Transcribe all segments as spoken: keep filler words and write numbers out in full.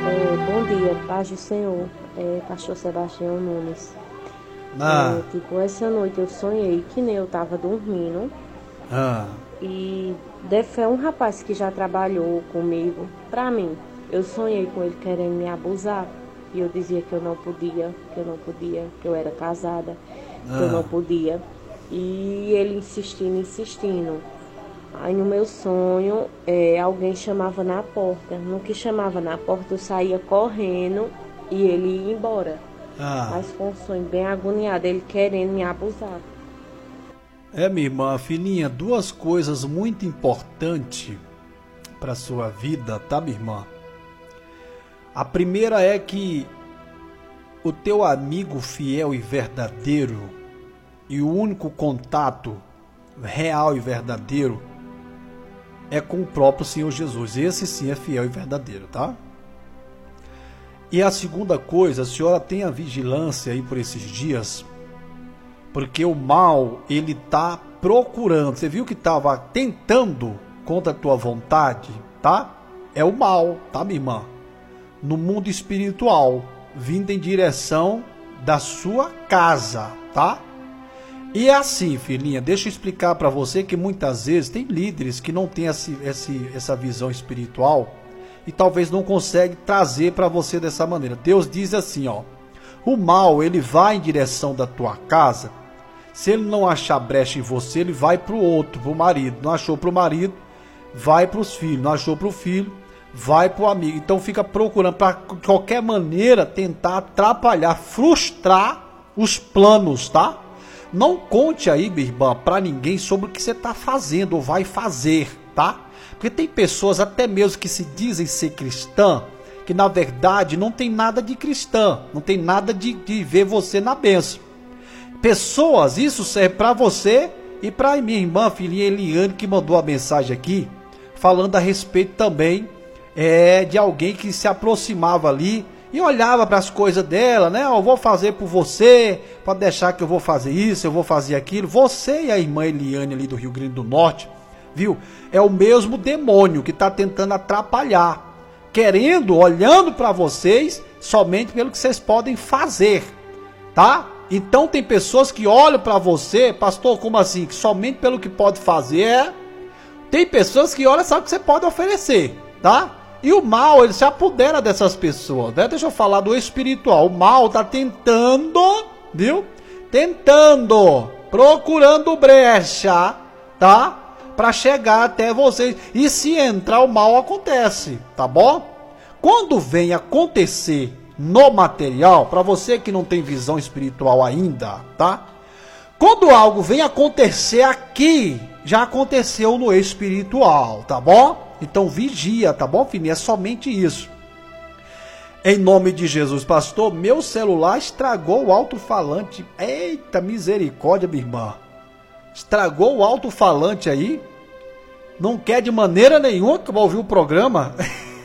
É, bom dia, paz do Senhor, é, pastor Sebastião Nunes. Ah. É, tipo, essa noite eu sonhei que nem eu tava dormindo. Ah. E é um rapaz que já trabalhou comigo, pra mim. Eu sonhei com ele querendo me abusar. E eu dizia que eu não podia, que eu não podia, que eu era casada, Ah. que eu não podia. E ele insistindo, insistindo. Aí no meu sonho, é, alguém chamava na porta. No que chamava na porta, eu saía correndo e ele ia embora. Ah. Mas foi um sonho bem agoniado, ele querendo me abusar. É, minha irmã, filhinha, duas coisas muito importantes para sua vida, tá, minha irmã? A primeira é que o teu amigo fiel e verdadeiro e o único contato real e verdadeiro é com o próprio Senhor Jesus. Esse sim é fiel e verdadeiro, tá? E a segunda coisa, a senhora tenha vigilância aí por esses dias, porque o mal, ele tá procurando. Você viu que estava tentando contra a tua vontade, tá? É o mal, tá, minha irmã? No mundo espiritual, vindo em direção da sua casa, tá? E é assim, filhinha, deixa eu explicar para você que muitas vezes tem líderes que não têm esse, esse, essa visão espiritual e talvez não consegue trazer para você dessa maneira. Deus diz assim, ó, o mal, ele vai em direção da tua casa. Se ele não achar brecha em você, ele vai para o outro, para o marido. Não achou para o marido, vai para os filhos. Não achou para o filho, vai para o amigo. Então fica procurando, para de qualquer maneira, tentar atrapalhar, frustrar os planos, tá? Não conte aí, minha irmã, para ninguém sobre o que você está fazendo ou vai fazer, tá? Porque tem pessoas até mesmo que se dizem ser cristã, que na verdade não tem nada de cristã, não tem nada de, de ver você na bênção. Pessoas, isso serve para você e para minha irmã, filhinha Eliane, que mandou a mensagem aqui, falando a respeito também é, de alguém que se aproximava ali e olhava para as coisas dela, né? Eu vou fazer por você, pode deixar que eu vou fazer isso, eu vou fazer aquilo. Você e a irmã Eliane ali do Rio Grande do Norte, viu? É o mesmo demônio que está tentando atrapalhar, querendo, olhando para vocês somente pelo que vocês podem fazer, tá? Então tem pessoas que olham para você, pastor, como assim? Que somente pelo que pode fazer, é? Tem pessoas que olham só o que você pode oferecer, tá? E o mal, ele se apodera dessas pessoas, né? Deixa eu falar do espiritual. O mal tá tentando, viu? Tentando, procurando brecha, tá? Para chegar até vocês. E se entrar, o mal acontece, tá bom? Quando vem acontecer no material, para você que não tem visão espiritual ainda, tá? Quando algo vem acontecer aqui, já aconteceu no espiritual, tá bom? Então vigia, tá bom, filhinha? É somente isso. Em nome de Jesus, pastor, meu celular estragou o alto-falante. Eita, misericórdia, minha irmã. Estragou o alto-falante aí? Não quer de maneira nenhuma que eu vou ouvir o programa?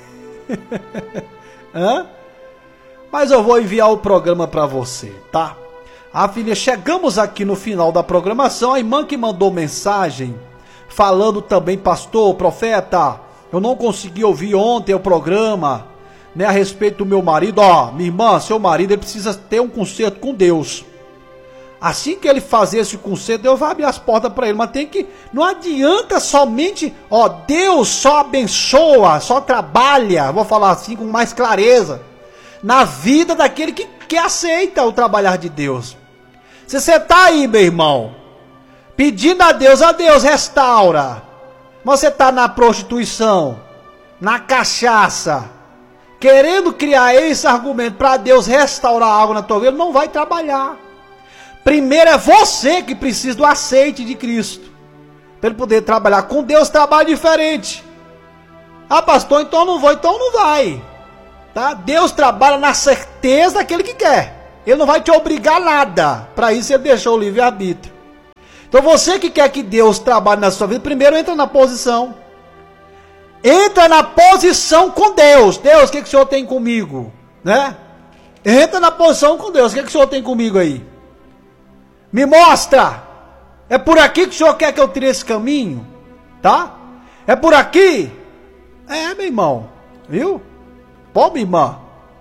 Hã? Mas eu vou enviar o programa para você, tá? Ah, filha, chegamos aqui no final da programação. A irmã que mandou mensagem falando também, pastor, profeta, eu não consegui ouvir ontem o programa, né, a respeito do meu marido. Ó, minha irmã, seu marido, ele precisa ter um conserto com Deus. Assim que ele fazer esse conserto, Deus vai abrir as portas para ele. Mas tem que, não adianta somente, ó, Deus só abençoa, só trabalha, vou falar assim com mais clareza, na vida daquele que, que aceita o trabalhar de Deus. Se você está aí, meu irmão, pedindo a Deus, a Deus restaura, mas você está na prostituição, na cachaça, querendo criar esse argumento para Deus restaurar algo na tua vida, não vai trabalhar. Primeiro é você que precisa do aceite de Cristo, para ele poder trabalhar. Com Deus trabalha diferente. Ah, pastor, então não vou, então não vai. Tá? Deus trabalha na certeza daquele que quer. Ele não vai te obrigar a nada. Para isso ele deixou o livre-arbítrio. Então você que quer que Deus trabalhe na sua vida, primeiro entra na posição. Entra na posição com Deus. Deus, o que, que o Senhor tem comigo? Né? Entra na posição com Deus. O que, que o Senhor tem comigo aí? Me mostra. É por aqui que o Senhor quer que eu tire esse caminho? Tá? É por aqui? É, meu irmão. Viu? Bom, minha irmã,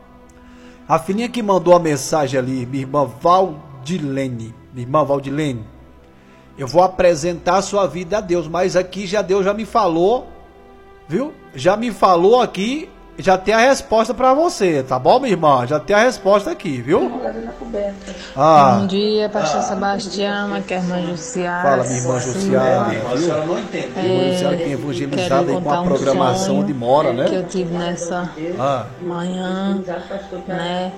a filhinha que mandou a mensagem ali, minha irmã Valdilene, minha irmã Valdilene, eu vou apresentar a sua vida a Deus, mas aqui já Deus já me falou, viu? Já me falou aqui, já tem a resposta pra você, tá bom, minha irmã? Já tem a resposta aqui, viu? Ah. Bom dia, pastor ah. Sebastião, aqui é a irmã Jussiara. Fala, minha irmã Jussiara, viu? A senhora não entende. É, irmã Jussiara que é evangelizada aí com a programação um onde mora, né? Que eu tive nessa ah. manhã, né?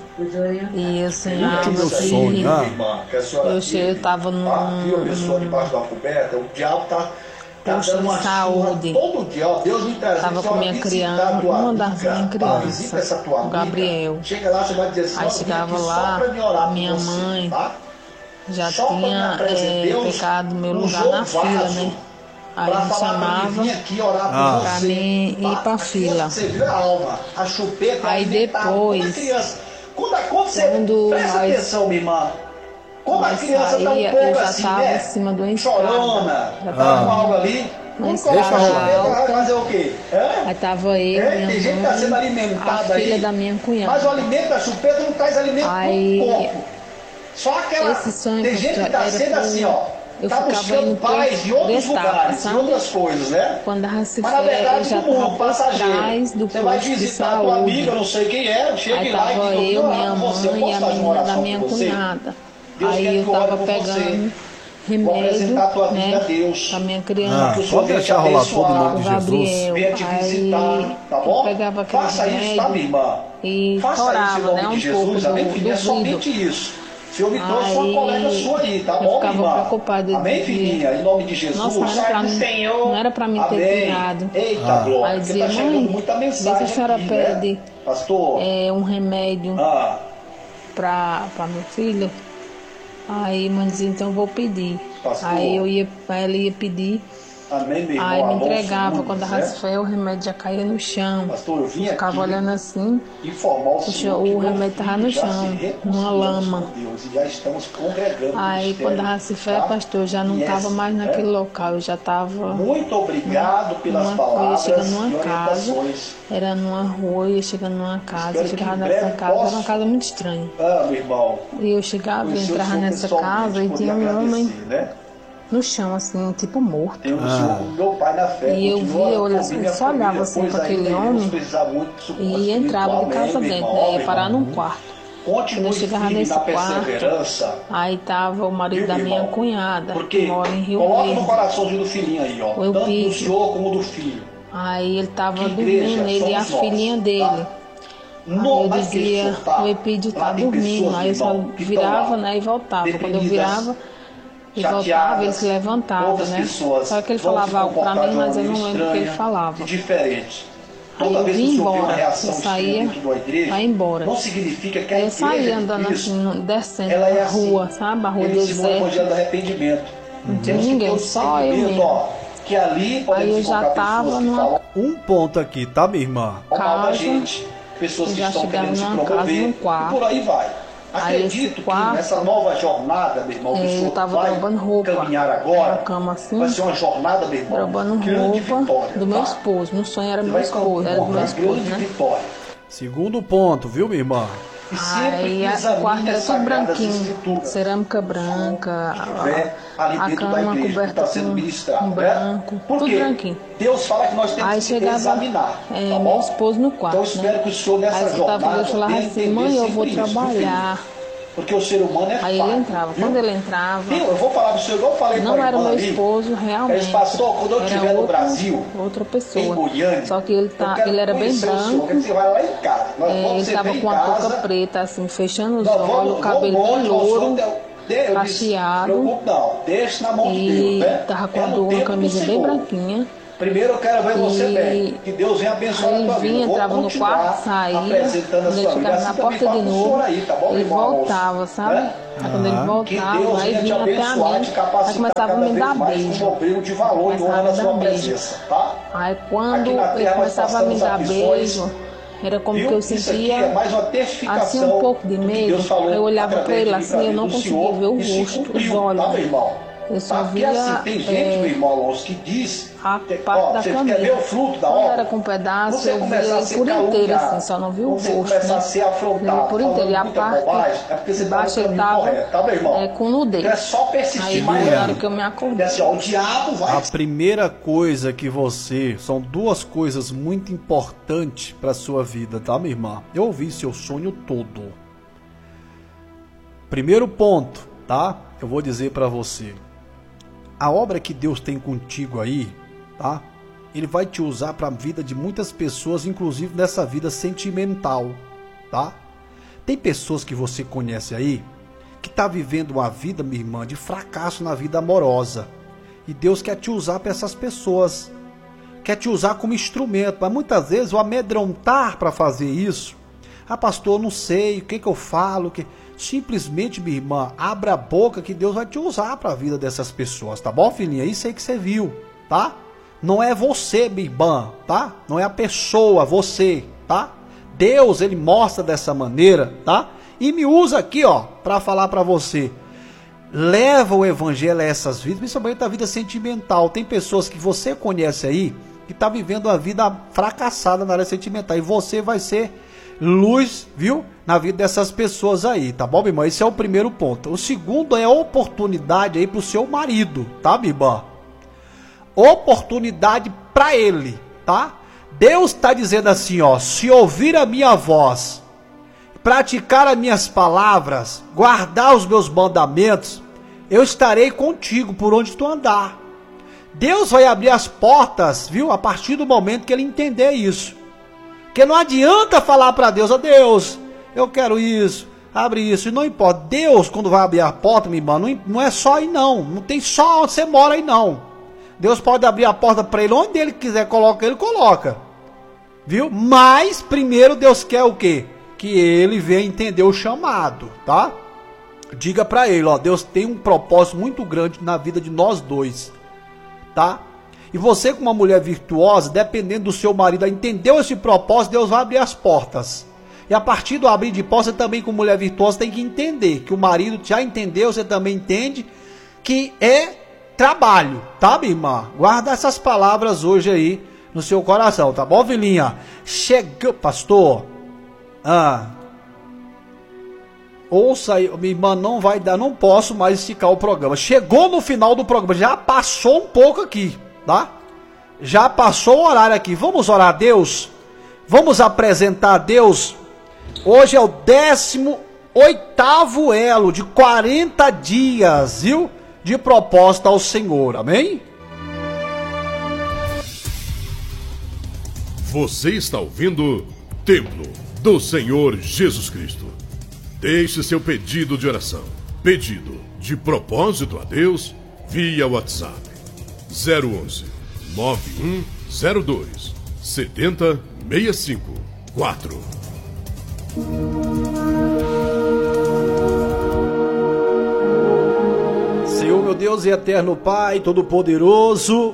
E o Senhor, o meu sonho, ah. eu cheguei, eu tava num... Aqui, a pessoa debaixo da coberta, o diabo tá... posto de saúde. Todo dia, ó, Deus me traz. Tava com minha criança, uma das minhas crianças, o Gabriel. Chega lá, você vai dizer assim, aí chegava lá, a minha mãe tá? já só tinha é, pecado meu lugar na vaso, fila, né? Aí me chamava ah. pra mim ir pra fila. Você viu a alma, a chupeta, aí depois, quando, quando você quando presta nós, atenção, minha irmã. Quando a criança tá um pouco eu já assim, tava né? em cima do chorona, já tava ah. com algo ali. Não deixa rolar. Fazer o quê? É? Aí tava eu, é? minha Tem mãe, tá sendo alimentada a filha aí. da minha cunhada. Mas o alimento da chupeta não traz alimento aí, pro corpo. Só aquela... Esse sonho tem gente que tá sendo pro... assim, ó. Eu tá buscando paz de outros lugares, de outras coisas, né? Quando a Raci Mas na verdade, eu já todo mundo, passageiro. Trás do você vai visitar a tua amiga, eu não sei quem é, chega lá e tava diz, eu, eu minha mãe e a menina da minha cunhada. Aí eu tava pegando remédio, né, pra minha criança, ah, pode deixar rolar todo em nome de Gabriel. Jesus. Aí tá bom? eu pegava aquele Faça remédio isso, tá, minha irmã? E Faça chorava, isso, né, um de pouco Jesus, do, amém, do é somente isso. Se eu me trouxe uma colega sua aí, tá bom, eu ficava irmã? preocupada. Amém, filhinha? Em nome de Jesus. Nossa, não era pra mim, Senhor. Não era pra mim ter amém. tirado. Eita, ah. glória. Aí dizia, tá mãe, muita mensagem vê se a senhora aqui, pede né? Pastor. É, um remédio ah. pra, pra meu filho. Aí mãe dizia, então eu vou pedir. Pastor. Aí eu ia, ela ia pedir. Amém, meu irmão. Aí me entregava, Segundos, quando a rasfé, o remédio já caía no chão. Pastor, eu vim eu ficava aqui olhando assim, informar o, senhor o remédio estava no chão, numa lama. Deus, e já estamos congregando. Aí quando a rasfé, tá? pastor, eu já não estava yes, mais naquele é? local, eu já estava... Muito obrigado numa, pelas numa, palavras eu ia chegando numa e casa, era numa rua, eu ia chegando numa casa, eu chegava nessa casa, posso... era uma casa muito estranha. Ah, meu irmão. E eu chegava, eu entrava nessa casa e tinha um homem... Né? No chão, assim, tipo morto. Ah. Meu pai na fé, e eu via, eu assim, só olhava assim para aquele homem e entrava de casa dentro, né? Ia parar num quarto. Quando eu chegava nesse quarto, aí tava o marido da minha cunhada, que mora em Rio Verde. Coloca no coraçãozinho do filhinho aí, ó. Tanto do senhor como do filho. Aí ele tava dormindo, ele e a filhinha dele. Aí eu dizia, o Epídio tá dormindo. Aí eu só virava, né, e voltava. Quando eu virava... E voltava, ele se levantava, né? Só que ele falava algo pra mim, mas eu não lembro o que ele falava. Diferente. Aí eu vim embora, eu saía, vai embora. Não significa que a eu saía andando assim, descendo ela é a rua, assim, sabe? A rua deserta. Do arrependimento. Não tinha ninguém, só eu mesmo. Ó, que ali aí eu já tava numa... Um ponto aqui, tá, minha irmã? Casa, gente, pessoas eu que já estão chegava querendo numa se promover, casa, num quarto. E por aí vai. Aí Acredito quarto, que nessa nova jornada, meu irmão, que é, eu tava roubando roupa caminhar agora, na cama assim, vai ser uma jornada, meu irmão, roubando roupa vitória, do meu esposo. No sonho era meu esposo, era do meu esposo, né? Vitória. Segundo ponto, viu, minha irmã? Aí o quarto era tudo branquinho, cerâmica branca, a, a cama coberta com um branco, tudo branquinho. Deus fala que nós temos aí que chegava, examinar. É, tá meu esposo no quarto. Então eu espero né? que o senhor nessa aí jornada eu falava assim, mãe, eu vou trabalhar. Porque o ser humano é Aí falho, ele entrava. Viu? Quando ele entrava... Viu? Eu vou falar pro senhor, igual eu falei não para era meu ali, esposo, realmente. Ele passou, quando eu estiver no Brasil, outra pessoa. em Goiânia, só que ele, tá, ele era bem branco. Você vai lá em casa. Nós é, vamos ele tava com a casa, touca preta, assim, fechando os nós olhos, vamos, o cabelo vamos, bem louro, Deus, cacheado. Não, deixa na mão de Deus, né? E tava com é uma camisa bem branquinha. Primeiro eu quero ver você e... bem. Que Deus venha abençoar aí a tua vida. Vinha, entrava no quarto, saía, quando ele ficava na porta de novo, aí, tá bom, ele voltava, sabe? Né? Aí quando ele voltava, aí vinha até a mim, aí começava a me dar beijo. Um de valor começava a me dar beijo. Tá? Aí quando ele começava a me dar beijo, era como Viu? que eu sentia é assim um pouco de medo. Eu olhava para ele assim, eu não conseguia ver o rosto, os olhos. Tá, Eu só Porque via assim, tem gente, é, meu irmão Alonso, que diz, a que, parte ó, da você camisa. quer ver o fruto da Quando obra? era com um pedaço, Você eu via começar a ele ser por inteiro, caluniado, assim, só não vi o você rosto, começar né? a ser Eu vi afrontado, por inteiro. E a muita parte bobagem, é porque você de tá no baixo ele caminho tava correto, tá, meu irmão? é, com nudez. Então é só persistir, Aí mas na hora que eu me acordei. assim, ó, o diabo vai... A primeira coisa que você... São duas coisas muito importantes para sua vida, tá, minha irmã? Eu ouvi seu sonho todo. Primeiro ponto, tá? Eu vou dizer para você. A obra que Deus tem contigo aí, tá? Ele vai te usar para a vida de muitas pessoas, inclusive nessa vida sentimental, tá? Tem pessoas que você conhece aí que tá vivendo uma vida, minha irmã, de fracasso na vida amorosa. E Deus quer te usar para essas pessoas. Quer te usar como instrumento. Mas muitas vezes o amedrontar para fazer isso. Ah, pastor, eu não sei, o que que eu falo? Que... Simplesmente, minha irmã, abra a boca que Deus vai te usar para a vida dessas pessoas, tá bom, filhinha? Isso aí que você viu, tá? Não é você, minha irmã, tá? Não é a pessoa, você, tá? Deus, ele mostra dessa maneira, tá? E me usa aqui, ó, para falar para você. Leva o evangelho a essas vidas, principalmente a vida sentimental. Tem pessoas que você conhece aí que tá vivendo uma vida fracassada na área sentimental e você vai ser luz, viu? Na vida dessas pessoas aí, tá bom, minha irmã? Esse é o primeiro ponto. O segundo é oportunidade aí pro seu marido, tá, minha irmã? Oportunidade para ele, tá? Deus tá dizendo assim, ó, se ouvir a minha voz, praticar as minhas palavras, guardar os meus mandamentos, eu estarei contigo por onde tu andar. Deus vai abrir as portas, viu? A partir do momento que ele entender isso. Porque não adianta falar para Deus, ó Deus, eu quero isso, abre isso, e não importa. Deus, quando vai abrir a porta, minha irmã, não, não é só aí não, não tem só onde você mora aí não. Deus pode abrir a porta para ele, onde ele quiser coloca, ele coloca. Viu? Mas primeiro Deus quer o quê? Que ele venha entender o chamado, tá? Diga para ele, ó, Deus tem um propósito muito grande na vida de nós dois, tá? E você, como uma mulher virtuosa, dependendo do seu marido, entendeu esse propósito, Deus vai abrir as portas. E a partir do abrir de portas, você também, como mulher virtuosa, tem que entender que o marido já entendeu, você também entende que é trabalho, tá, minha irmã? Guarda essas palavras hoje aí no seu coração, tá bom, filhinha? Chegou, pastor. Ah. Ouça aí, minha irmã, não vai dar, não posso mais esticar o programa. Chegou no final do programa, já passou um pouco aqui, tá? Já passou o horário aqui. Vamos orar a Deus? Vamos apresentar a Deus? Hoje é o décimo oitavo elo de quarenta dias, viu? De proposta ao Senhor, amém? Você está ouvindo Templo do Senhor Jesus Cristo. Deixe seu pedido de oração, pedido de propósito a Deus via WhatsApp zero onze, nove um zero dois, sete zero seis cinco quatro. Senhor, meu Deus e eterno Pai, Todo-Poderoso,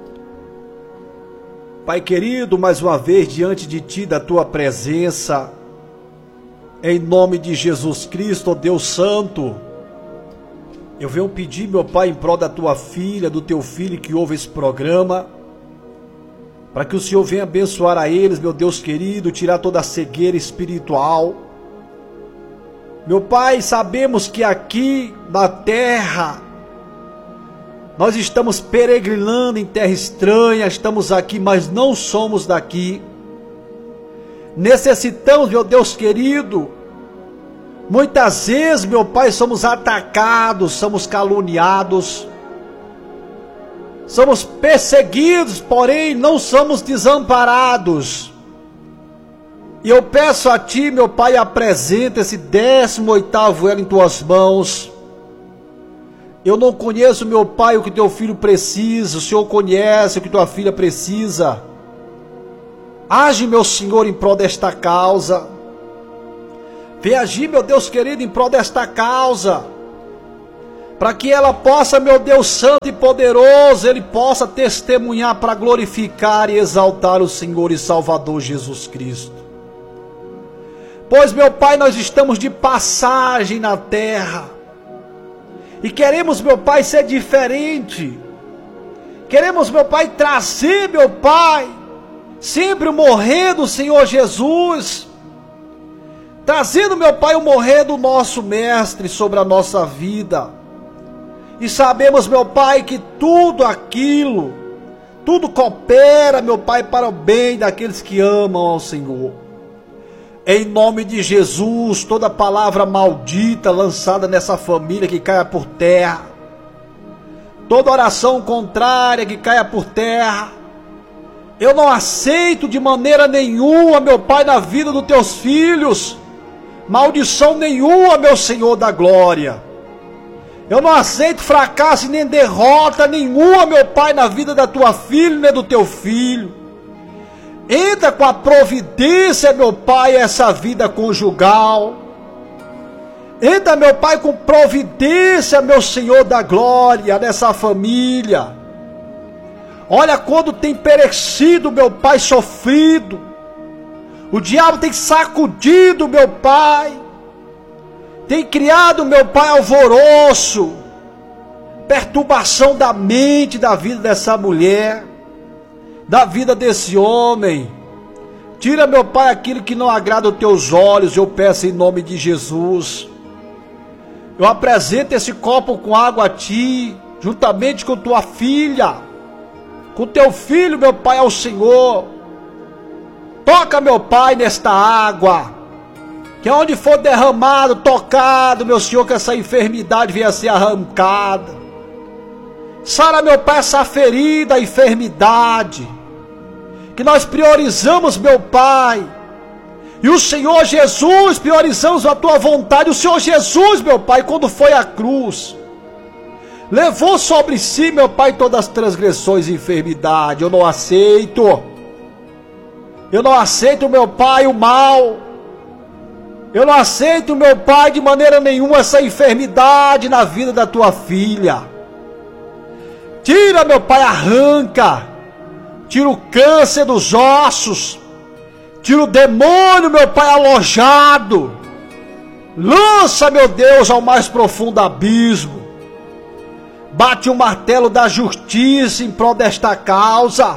Pai querido, mais uma vez diante de Ti, da Tua presença, em nome de Jesus Cristo, ó Deus Santo, eu venho pedir, meu Pai, em prol da Tua filha, do Teu filho que ouve esse programa, para que o Senhor venha abençoar a eles, meu Deus querido, tirar toda a cegueira espiritual. Meu Pai, sabemos que aqui na terra, nós estamos peregrinando em terra estranha, estamos aqui, mas não somos daqui. Necessitamos, meu Deus querido, muitas vezes, meu Pai, somos atacados, somos caluniados, somos perseguidos, porém não somos desamparados. E eu peço a Ti, meu Pai, apresenta esse décimo oitavo elo em Tuas mãos. Eu não conheço, meu Pai, o que Teu filho precisa, o Senhor conhece o que Tua filha precisa. Age, meu Senhor, em prol desta causa. Vem agir, meu Deus querido, em prol desta causa, para que ela possa, meu Deus santo e poderoso, ele possa testemunhar para glorificar e exaltar o Senhor e Salvador Jesus Cristo. Pois, meu Pai, nós estamos de passagem na terra, E queremos, meu Pai, ser diferente. Queremos, meu Pai, trazer, meu Pai, sempre o morrer do Senhor Jesus. Trazendo, meu Pai, o morrer do nosso Mestre sobre a nossa vida. E sabemos, meu Pai, que tudo aquilo, tudo coopera, meu Pai, para o bem daqueles que amam ao Senhor. Em nome de Jesus, toda palavra maldita lançada nessa família que caia por terra. Toda oração contrária que caia por terra. Eu não aceito de maneira nenhuma, meu Pai, na vida dos teus filhos. Maldição nenhuma, meu Senhor da glória. Eu não aceito fracasso e nem derrota nenhuma, meu Pai, na vida da tua filha nem do teu filho. Entra com a providência, meu Pai, essa vida conjugal. Entra, meu Pai, com providência, meu Senhor da glória, nessa família. Olha quando tem perecido, meu Pai, sofrido. O diabo tem sacudido, meu Pai. Tem criado, meu Pai, alvoroço. Perturbação da mente, da vida dessa mulher. Da vida desse homem. Tira, meu Pai, aquilo que não agrada os teus olhos. Eu peço em nome de Jesus. Eu apresento esse copo com água a ti, juntamente com tua filha, com teu filho, meu Pai, ao Senhor. Toca, meu Pai, nesta água, que onde for derramado, tocado, meu Senhor, que essa enfermidade venha a ser arrancada. Sara, meu Pai, essa ferida, a enfermidade, que nós priorizamos, meu Pai, e o Senhor Jesus, priorizamos a tua vontade. O Senhor Jesus, meu Pai, quando foi à cruz, levou sobre si, meu Pai, todas as transgressões e enfermidade. Eu não aceito. Eu não aceito, meu Pai, o mal. Eu não aceito, meu Pai, de maneira nenhuma essa enfermidade na vida da tua filha. Tira, meu Pai, arranca. Tira o câncer dos ossos. Tira o demônio, meu Pai, alojado. Lança, meu Deus, ao mais profundo abismo. Bate o martelo da justiça em prol desta causa.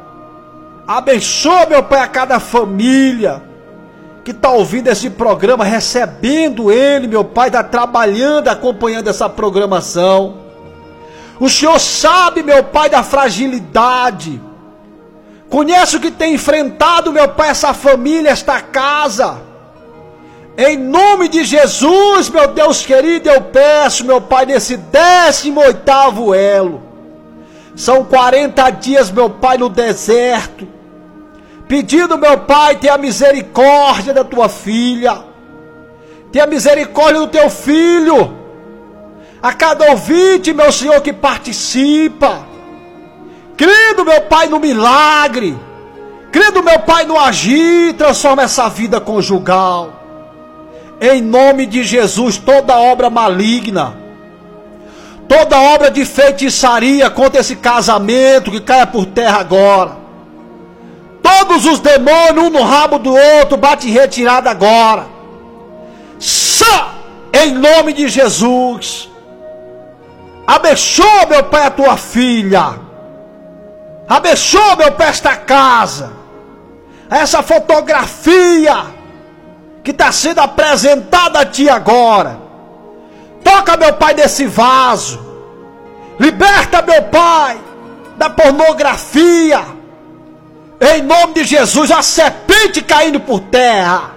Abençoa, meu Pai, a cada família que está ouvindo esse programa, recebendo ele, meu Pai, está trabalhando, acompanhando essa programação. O Senhor sabe, meu Pai, da fragilidade. Conhece o que tem enfrentado, meu Pai, essa família, esta casa. Em nome de Jesus, meu Deus querido, eu peço, meu Pai, nesse décimo oitavo elo. São quarenta dias, meu Pai, no deserto. Pedindo, meu Pai, tenha misericórdia da tua filha. Tenha misericórdia do teu filho. A cada ouvinte, meu Senhor, que participa. Crendo, meu Pai, no milagre. Crendo, meu Pai, no agir. Transforma essa vida conjugal. Em nome de Jesus, toda obra maligna, toda obra de feitiçaria contra esse casamento, que caia por terra agora. Todos os demônios, um no rabo do outro, bate em retirada agora. Só em nome de Jesus. Abençoa, meu Pai, a tua filha. Abençoa, meu Pai, esta casa. Essa fotografia que está sendo apresentada a ti agora. Toca, meu Pai, desse vaso. Liberta, meu Pai, da pornografia. Em nome de Jesus, a serpente caindo por terra.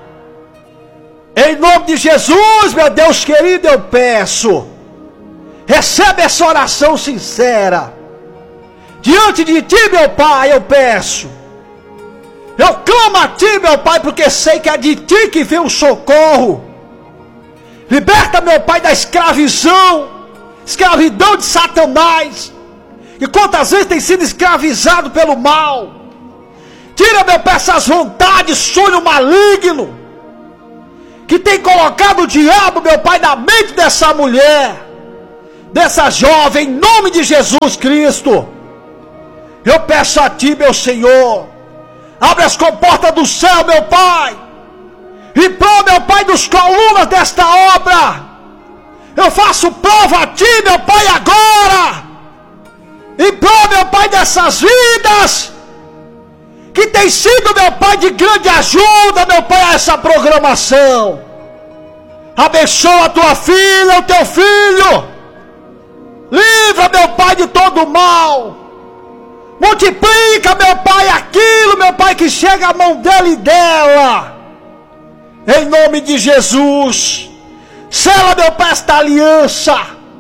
Em nome de Jesus, meu Deus querido, eu peço. Recebe essa oração sincera. Diante de ti, meu Pai, eu peço. Eu clamo a ti, meu Pai, porque sei que é de ti que vem o socorro. Liberta, meu Pai, da escravidão, escravidão de Satanás, e quantas vezes tem sido escravizado pelo mal. Tira, meu Pai, essas vontades, sonho maligno, que tem colocado o diabo, meu Pai, na mente dessa mulher, dessa jovem, em nome de Jesus Cristo. Eu peço a ti, meu Senhor, abre as comportas do céu, meu Pai, e põe, meu Pai, dos colunas desta obra, Eu faço prova a ti, meu Pai, agora. Em prol, meu Pai, dessas vidas que tem sido, meu Pai, de grande ajuda, meu Pai, a essa programação. Abençoa a tua filha, o teu filho. Livra, meu Pai, de todo mal. Multiplica, meu Pai, aquilo, meu Pai, que chega à mão dele e dela. Em nome de Jesus. Sela, meu Pai, esta aliança.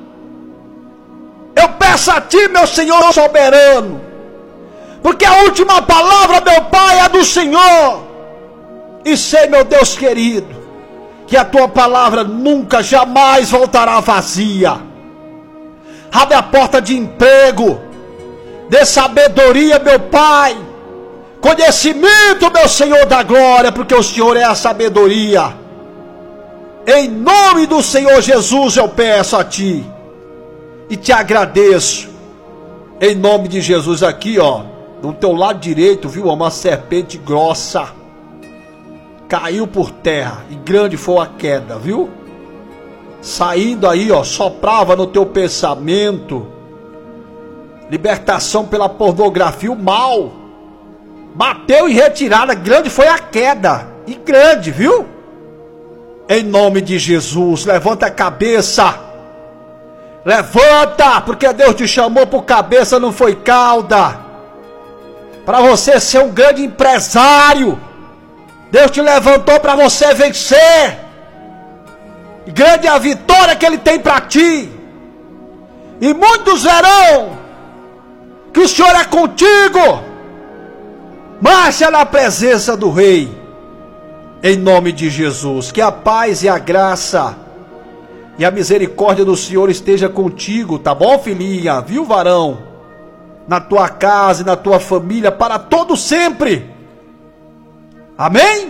Eu peço a ti, meu Senhor soberano, porque a última palavra, meu Pai, é do Senhor. E sei, meu Deus querido, que a tua palavra nunca, jamais voltará vazia. Abre a porta de emprego, dê sabedoria, meu Pai, conhecimento, meu Senhor da glória, porque o Senhor é a sabedoria. Em nome do Senhor Jesus eu peço a ti e te agradeço. Em nome de Jesus, aqui ó, do teu lado direito, viu, uma serpente grossa caiu por terra e grande foi a queda, viu? Saindo aí, ó, soprava no teu pensamento libertação pela pornografia, o mal bateu em retirada, grande foi a queda, e grande, viu? Em nome de Jesus, levanta a cabeça, levanta, porque Deus te chamou por cabeça, não foi cauda, para você ser um grande empresário. Deus te levantou para você vencer, e grande é a vitória que Ele tem para ti, e muitos verão que o Senhor é contigo. Marcha na presença do Rei. Em nome de Jesus, que a paz e a graça e a misericórdia do Senhor esteja contigo, tá bom, filhinha? Viu, varão? Na tua casa e na tua família, para todo sempre. Amém?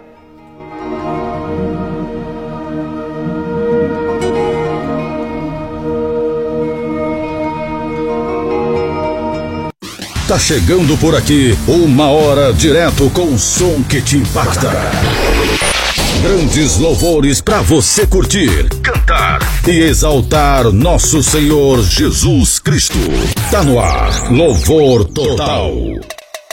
Tá chegando por aqui uma hora direto com o som que te impacta. Grandes louvores para você curtir, cantar e exaltar nosso Senhor Jesus Cristo. Tá no ar, Louvor Total.